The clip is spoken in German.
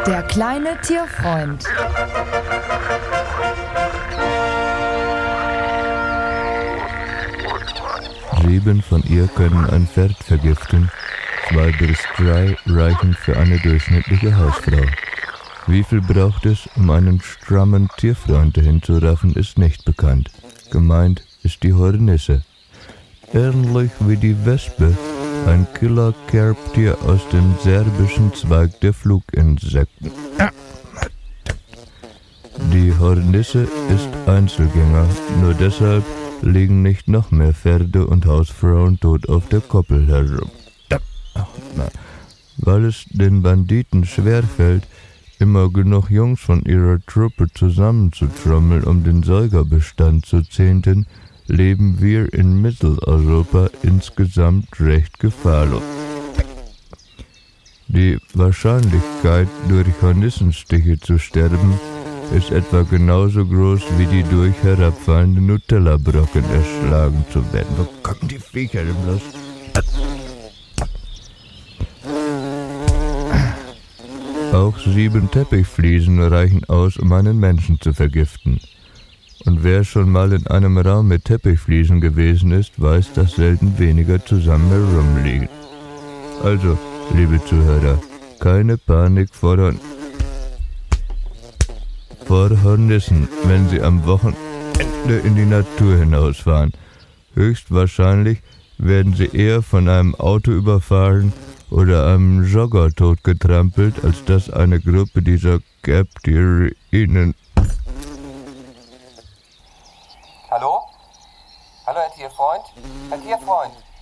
Der kleine Tierfreund. Sieben von ihr können ein Pferd vergiften, 2 bis 3 reichen für eine durchschnittliche Hausfrau. Wie viel braucht es, um einen strammen Tierfreund hinzuraffen, ist nicht bekannt. Gemeint ist die Hornisse. Ähnlich wie die Wespe, ein Killer-Kerbtier aus dem serbischen Zweig der Fluginsekten. Die Hornisse ist Einzelgänger, nur deshalb liegen nicht noch mehr Pferde und Hausfrauen tot auf der Koppel herum. Weil es den Banditen schwerfällt, immer genug Jungs von ihrer Truppe zusammenzutrommeln, um den Säugerbestand zu zehnten, leben wir in Mitteleuropa insgesamt recht gefahrlos. Die Wahrscheinlichkeit, durch Hornissenstiche zu sterben, ist etwa genauso groß wie die durch herabfallende Nutella-Brocken erschlagen zu werden. Wo kommen die Viecher denn bloß? Auch 7 Teppichfliesen reichen aus, um einen Menschen zu vergiften. Und wer schon mal in einem Raum mit Teppichfliesen gewesen ist, weiß, dass selten weniger zusammen herumliegen. Also, liebe Zuhörer, keine Panik vor Hornissen, wenn sie am Wochenende in die Natur hinausfahren. Höchstwahrscheinlich werden sie eher von einem Auto überfahren oder einem Jogger totgetrampelt, als dass eine Gruppe dieser Kerbtiere ihnen... Hallo? Hallo, Herr Tierfreund? Herr Tierfreund?